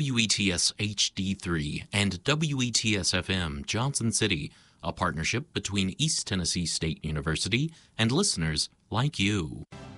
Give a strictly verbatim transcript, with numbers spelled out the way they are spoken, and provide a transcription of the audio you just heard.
W E T S H D three and W E T S F M Johnson City, a partnership between East Tennessee State University and listeners like you.